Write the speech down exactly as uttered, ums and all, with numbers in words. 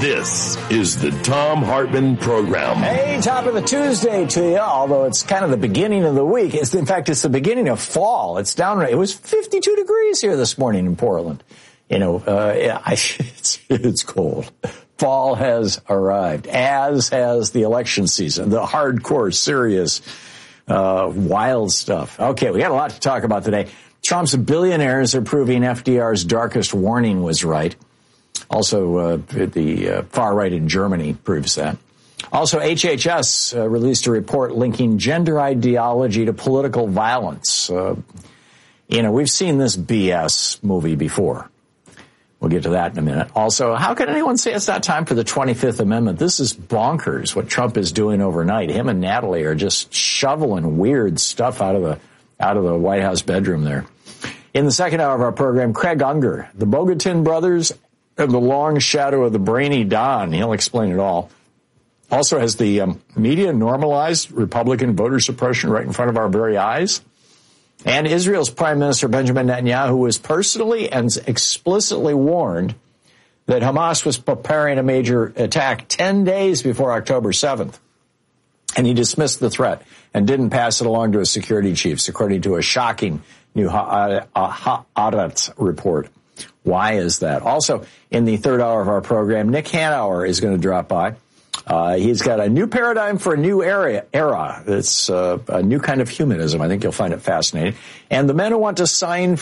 This is the Thom Hartmann Program. Hey, top of the Tuesday to you, although it's kind of the beginning of the week. It's, in fact, it's the beginning of fall. It's down, it was fifty-two degrees here this morning in Portland. You know, uh, I, it's, it's cold. Fall has arrived, as has the election season, the hardcore, serious, uh, wild stuff. Okay, we got a lot to talk about today. Trump's billionaires are proving F D R's darkest warning was right. Also, uh, the uh, far right in Germany proves that. Also, H H S uh, released a report linking gender ideology to political violence. Uh, you know, we've seen this B S movie before. We'll get to that in a minute. Also, how can anyone say it's not time for the twenty-fifth Amendment? This is bonkers, what Trump is doing overnight. Him and Natalie are just shoveling weird stuff out of the out of the White House bedroom there. In the second hour of our program, Craig Unger, the Bogatin brothers, and the long shadow of the brainy Don. He'll explain it all. Also, has the um, media normalized Republican voter suppression right in front of our very eyes? And Israel's Prime Minister Benjamin Netanyahu was personally and explicitly warned that Hamas was preparing a major attack ten days before October seventh. And he dismissed the threat and didn't pass it along to his security chiefs, according to a shocking new Haaretz report. Why is that? Also, in the third hour of our program, Nick Hanauer is going to drop by. Uh, he's got a new paradigm for a new era. era. It's uh, a new kind of humanism. I think you'll find it fascinating. And the men who want to sign